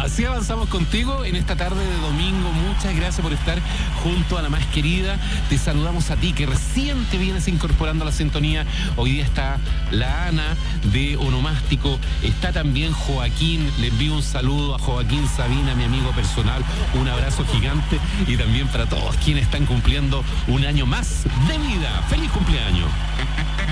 Así avanzamos contigo en esta tarde de domingo. Muchas gracias por estar junto a la más querida. Te saludamos a ti que recién te vienes incorporando a la sintonía. Hoy día está la Ana de Onomástico. Está también Joaquín. Le envío un saludo a Joaquín Sabina, mi amigo personal. Un abrazo gigante y también para todos quienes están cumpliendo un año más de vida. ¡Feliz cumpleaños!